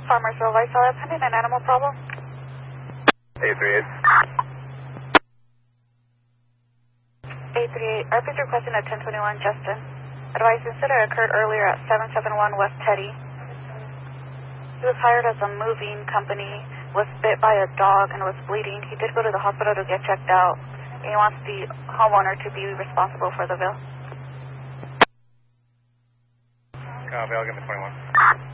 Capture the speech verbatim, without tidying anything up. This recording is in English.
Farmersville, Vice pending an animal problem. eight three eight. eight three eight, R P's requesting a ten twenty-one, Justin. Advice incident occurred earlier at seven seventy-one West Teddy. He was hired as a moving company, was bit by a dog and was bleeding. He did go to the hospital to get checked out. And he wants the homeowner to be responsible for the bill. Copy, I'll give him twenty-one.